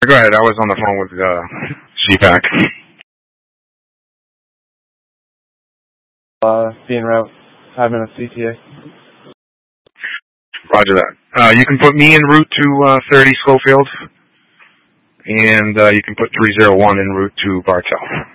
Go ahead. I was on the phone with CPAC. Being route 5 minutes CTA. Roger that. You can put me en route to 30 Schofield, and you can put 301 en route to Bartell.